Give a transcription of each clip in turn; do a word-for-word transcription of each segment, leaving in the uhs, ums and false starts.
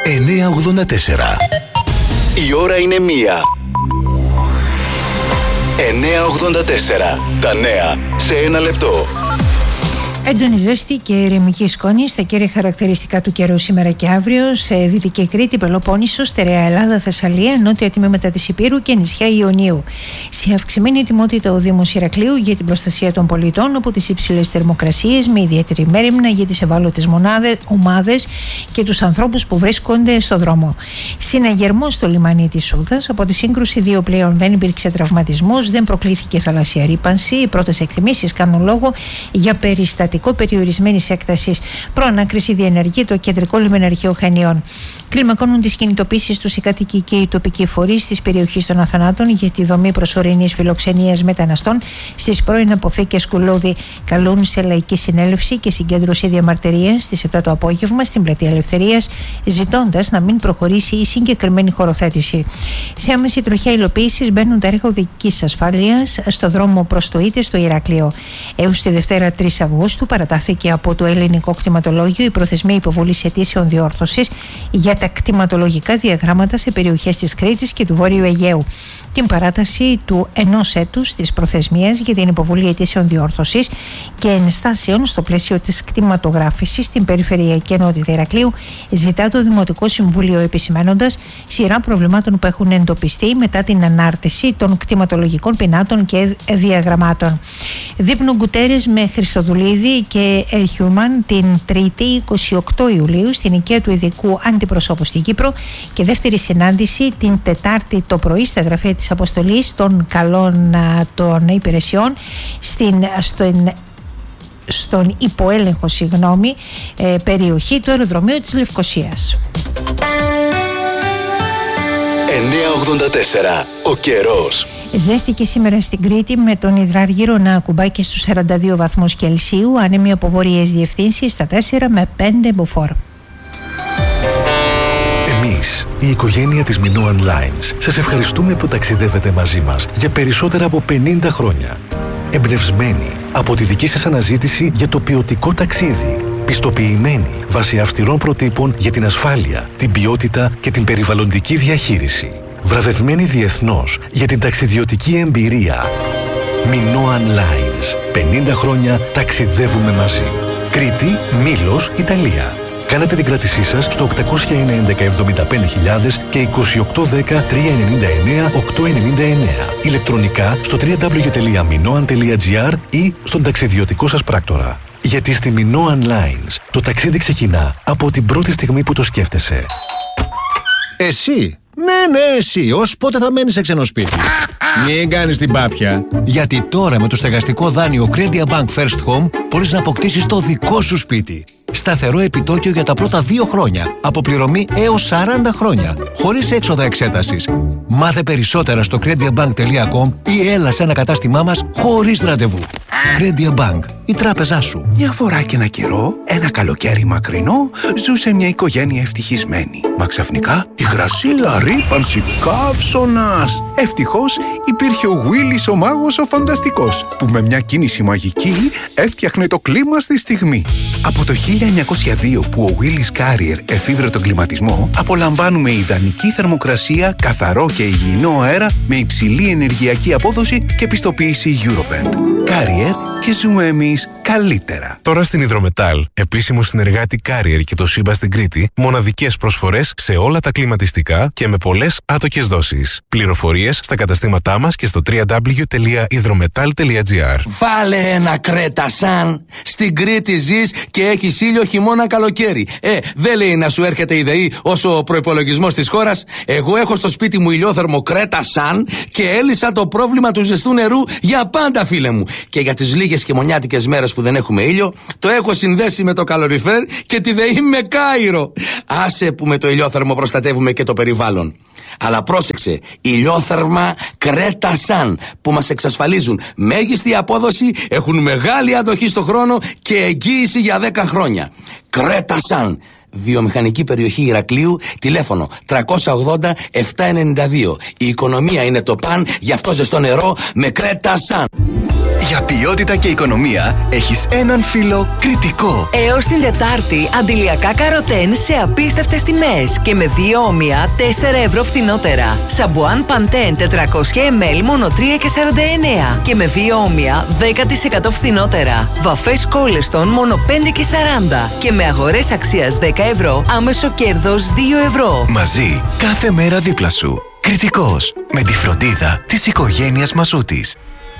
εννιακόσια ογδόντα τέσσερα. Η ώρα είναι μία. εννιακόσια ογδόντα τέσσερα. Τα νέα σε ένα λεπτό. Έντονη ζέστη και ηρεμική σκόνη στα κύρια χαρακτηριστικά του καιρού σήμερα και αύριο σε Δυτική Κρήτη, Πελοπόννησο, στερεά Ελλάδα, Θεσσαλία, νότια τμήματα της Ηπείρου και νησιά Ιωνίου. Σε αυξημένη ετοιμότητα ο Δήμος Ηρακλείου για την προστασία των πολιτών από τις υψηλές θερμοκρασίες, με ιδιαίτερη μέριμνα για τις ευάλωτες ομάδες και τους ανθρώπους που βρίσκονται στο δρόμο. Συναγερμό στο λιμάνι της Σούδας. Από τη σύγκρουση δύο πλοίων δεν υπήρξε τραυματισμός, δεν προκλήθηκε θαλασσία ρύπανση. Οι πρώτες εκτιμήσεις κάνουν λόγο για περιστατικά περιορισμένης έκτασης. Προανάκριση διενεργεί το κεντρικό λιμεναρχείο Χανιών. Κλιμακώνουν τις κινητοποίησεις τους οι κάτοικοι και οι τοπικοί φορείς της περιοχής των Αθανάτων για τη δομή προσωρινής φιλοξενίας μεταναστών στις πρώην αποθήκες Κουλούδη. Καλούν σε λαϊκή συνέλευση και συγκέντρωση διαμαρτυρίας στις επτά το απόγευμα στην Πλατεία Ελευθερίας, ζητώντας να μην προχωρήσει η συγκεκριμένη χωροθέτηση. Σε άμεση τροχιά υλοποίησης μπαίνουν τα έργα οδικής ασφάλειας στο δρόμο προς το Είτε στο Ηράκλειο. Έως τη Δευτέρα τρεις Αυγούστου παρατάθηκε από το Ελληνικό Κτηματολόγιο η προθεσμία υποβολής αιτήσεων διόρθωσης για τα κτηματολογικά διαγράμματα σε περιοχές της Κρήτης και του Βόρειου Αιγαίου. Την παράταση του ενός έτους της προθεσμίας για την υποβολή αιτήσεων διόρθωσης και ενστάσεων στο πλαίσιο της κτηματογράφησης στην Περιφερειακή Ενότητα Ηρακλείου ζητά το Δημοτικό Συμβούλιο, επισημαίνοντας σειρά προβλημάτων που έχουν εντοπιστεί μετά την ανάρτηση των κτηματολογικών πινάτων και διαγραμμάτων. Δείπνο Γκουτέρες με Χριστοδουλίδη και Ερχιούμαν την Τρίτη είκοσι οκτώ Ιουλίου στην οικία του ειδικού αντιπροσώπου στην Κύπρο και δεύτερη συνάντηση την Τετάρτη το πρωί στα γραφεία της Αποστολής των καλών των υπηρεσιών στην, στον, στον υποέλεγχο συγγνώμη, ε, περιοχή του αεροδρομίου της Λευκωσίας. εννιακόσια ογδόντα τέσσερα. Ο καιρός. Ζέστη και σήμερα στην Κρήτη, με τον υδράργυρο να ακουμπάει και στους σαράντα δύο βαθμούς Κελσίου, άνεμοι από βορειές διευθύνσεις στα τέσσερα με πέντε μποφόρ. Εμείς, η οικογένεια της Minoan Lines, σας ευχαριστούμε που ταξιδεύετε μαζί μας για περισσότερα από πενήντα χρόνια. Εμπνευσμένοι από τη δική σας αναζήτηση για το ποιοτικό ταξίδι. Πιστοποιημένοι βάσει αυστηρών προτύπων για την ασφάλεια, την ποιότητα και την περιβαλλοντική διαχείριση. Βραβευμένοι διεθνώς για την ταξιδιωτική εμπειρία. Minoan Lines. πενήντα χρόνια ταξιδεύουμε μαζί. Κρήτη, Μήλος, Ιταλία. Κάνετε την κράτησή σας στο οκτακόσια ένα έντεκα εβδομήντα πέντε χιλιάδες και είκοσι οκτώ δέκα τριακόσια ενενήντα εννέα οκτακόσια ενενήντα εννέα. Ηλεκτρονικά στο double-u double-u double-u τελεία minoan τελεία gr ή στον ταξιδιωτικό σας πράκτορα. Γιατί στη Minoan Lines το ταξίδι ξεκινά από την πρώτη στιγμή που το σκέφτεσαι. Εσύ! Ναι, ναι, εσύ. Ως πότε θα μένεις σε ξένο σπίτι? Μην κάνεις την πάπια. Γιατί τώρα με το στεγαστικό δάνειο Credit Bank First Home μπορείς να αποκτήσεις το δικό σου σπίτι. Σταθερό επιτόκιο για τα πρώτα δύο χρόνια. Αποπληρωμή έως σαράντα χρόνια. Χωρίς έξοδα εξέτασης. Μάθε περισσότερα στο crediabank τελεία com ή έλα σε ένα κατάστημά μας χωρίς ραντεβού. Credit Bank. Η τράπεζά σου. Μια φορά και ένα καιρό, ένα καλοκαίρι μακρινό, ζούσε μια οικογένεια ευτυχισμένη. Μα ξαφνικά υγρασία, ρύπανση, καύσωνας. Ευτυχώς υπήρχε ο Willis ο μάγος ο φανταστικός, που με μια κίνηση μαγική έφτιαχνε το κλίμα στη στιγμή. Από το χίλια εννιακόσια δύο που ο Willis Carrier εφήβρε τον κλιματισμό, απολαμβάνουμε ιδανική θερμοκρασία, καθαρό και υγιεινό αέρα με υψηλή ενεργειακή απόδοση και πιστοποίηση Eurovent. Carrier, και ζούμε εμείς καλύτερα. Τώρα στην Υδρομετάλ, επίσημο συνεργάτη Carrier και το Σύμπα στην Κρήτη, μοναδικές προσφορές σε όλα τα κλιματιστικά και με πολλές άτοκες δόσεις. Πληροφορίες στα καταστήματά μας και στο double-u double-u double-u τελεία υδρομετάλ τελεία gr. Βάλε ένα Κρέτα Σαν. Στην Κρήτη ζεις και έχεις ήλιο χειμώνα καλοκαίρι. Ε, δεν λέει να σου έρχεται η ΔΕΗ όσο ο προϋπολογισμός της χώρας. Εγώ έχω στο σπίτι μου ηλιόθερμο Κρέτα Σαν και έλυσα το πρόβλημα του ζεστού νερού για πάντα, φίλε μου. Και για τις λίγες χειμωνιάτικες μέρες που δεν έχουμε ήλιο, το έχω συνδέσει με το καλοριφέρ και τη ΔΕΗ με Κάιρο. Άσε που με το ηλιόθερμο προστατεύουμε και το περιβάλλον. Αλλά πρόσεξε, ηλιόθερμα Κρέτα Σαν, που μας εξασφαλίζουν μέγιστη απόδοση, έχουν μεγάλη αντοχή στο χρόνο και εγγύηση για δέκα χρόνια. Κρέτα Σαν. Βιομηχανική περιοχή Ηρακλείου, τηλέφωνο τριακόσια ογδόντα επτακόσια ενενήντα δύο. Η οικονομία είναι το παν, γι' αυτό ζεστό νερό με Κρέτα Σαν. Για ποιότητα και οικονομία έχεις έναν φίλο Κρητικό. Έως την Τετάρτη, αντιλιακά καροτέν σε απίστευτες τιμές και με δύο όμοια τέσσερα ευρώ φθηνότερα. Σαμπουάν Παντέν τετρακόσια μιλιλίτρα μόνο τρία και σαράντα εννέα και με δύο όμοια δέκα τοις εκατό φθηνότερα. Βαφές Κόλεστον μόνο πέντε και σαράντα και με αγορές αξίας δέκα ευρώ άμεσο κέρδος δύο ευρώ. Μαζί, κάθε μέρα δίπλα σου. Κρητικός, με τη φροντίδα της οικογένειας Μασούτης.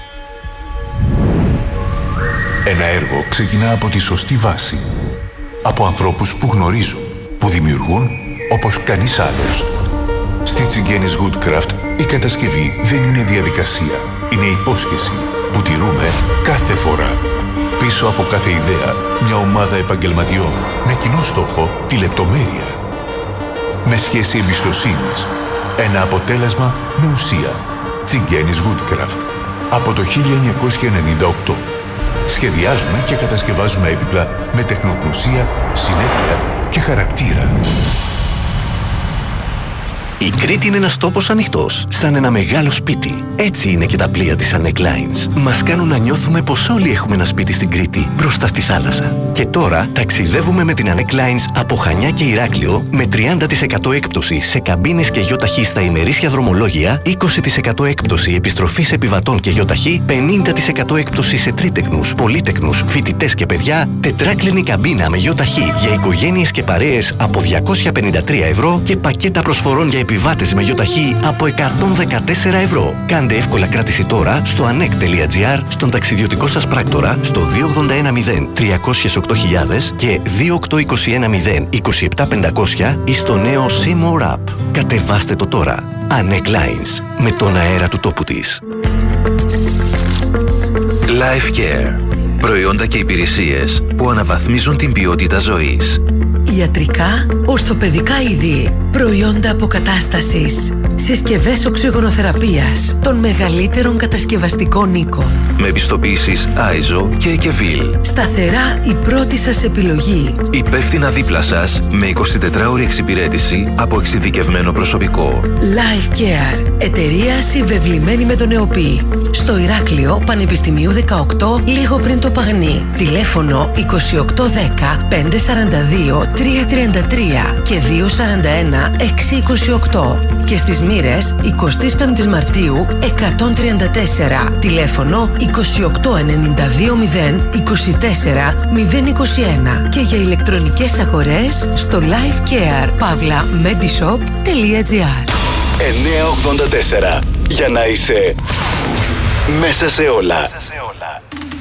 Ένα έργο ξεκινά από τη σωστή βάση. Από ανθρώπους που γνωρίζουν, που δημιουργούν όπως κανείς άλλος. Στη Τσιγκένης Woodcraft η κατασκευή δεν είναι διαδικασία. Είναι υπόσχεση που τηρούμε κάθε φορά. Πίσω από κάθε ιδέα, μια ομάδα επαγγελματιών με κοινό στόχο τη λεπτομέρεια. Με σχέση εμπιστοσύνης. Ένα αποτέλεσμα με ουσία. Τσιγκένης Woodcraft. Από το χίλια εννιακόσια ενενήντα οκτώ. Σχεδιάζουμε και κατασκευάζουμε έπιπλα με τεχνογνωσία, συνέπεια και χαρακτήρα. Η Κρήτη είναι ένας τόπος ανοιχτός, σαν ένα μεγάλο σπίτι. Έτσι είναι και τα πλοία της Anek Lines. Μας κάνουν να νιώθουμε πως όλοι έχουμε ένα σπίτι στην Κρήτη, μπροστά στη θάλασσα. Και τώρα ταξιδεύουμε με την Anek Lines από Χανιά και Ηράκλειο με τριάντα τοις εκατό έκπτωση σε καμπίνες και γιοταχή στα ημερήσια δρομολόγια, είκοσι τοις εκατό έκπτωση επιστροφής επιβατών και γιοταχή, πενήντα τοις εκατό έκπτωση σε τρίτεκνους, πολύτεκνους, φοιτητές και παιδιά, τετράκλινη καμπίνα με γιοταχή για οικογένειες και παρέες από διακόσια πενήντα τρία ευρώ και πακέτα προσφορών για επιβάτες με γιοταχή από εκατόν δεκατέσσερα ευρώ. Κάντε εύκολα κράτηση τώρα στο anek τελεία gr, στον ταξιδιωτικό σας πράκτορα, στο δύο ογδόντα ένα μηδέν τριακόσια οκτώ χιλιάδες και δύο οκτώ είκοσι ένα μηδέν είκοσι επτά πεντακόσια ή στο νέο Seymour App. Κατεβάστε το τώρα. Anek Lines, με τον αέρα του τόπου της. Life Care. Προϊόντα και υπηρεσίες που αναβαθμίζουν την ποιότητα ζωής. Ιατρικά, ορθοπαιδικά είδη, προϊόντα αποκατάστασης, συσκευές οξυγονοθεραπείας των μεγαλύτερων κατασκευαστικών οίκων. Με επιστοποιήσεις άιζο και Εκεβίλ. Σταθερά η πρώτη σας επιλογή. Υπεύθυνα δίπλα σας με εικοσιτετράωρη εξυπηρέτηση από εξειδικευμένο προσωπικό. Life Care. Εταιρεία συμβεβλημένη με τον ΕΟΠΗ. Στο Ηράκλειο, Πανεπιστημίου δεκαοκτώ, λίγο πριν το Παγνί. Τηλέφωνο είκοσι οκτώ δέκα πεντακόσια σαράντα δύο τριακόσια τριάντα τρία και διακόσια σαράντα ένα εξακόσια είκοσι οκτώ. Και στις Μοίρες, εικοστή πέμπτη Μαρτίου εκατόν τριάντα τέσσερα. Τηλέφωνο είκοσι οκτώ ενενήντα δύο μηδέν είκοσι τέσσερα μηδέν είκοσι ένα. Και για ηλεκτρονικές αγορές στο lifecare παύλα medishop τελεία gr. εννιακόσια ογδόντα τέσσερα. Για να είσαι μέσα σε όλα.